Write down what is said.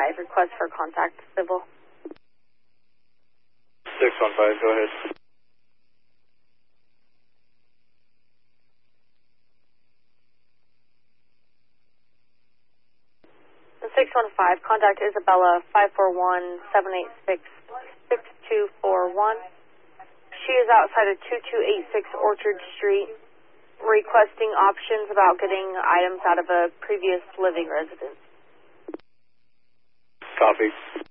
request for contact civil. 615, go ahead. The 615, contact Isabella 541-786-6241. She is outside of 2286 Orchard Street, requesting options about getting items out of a previous living residence. Copy.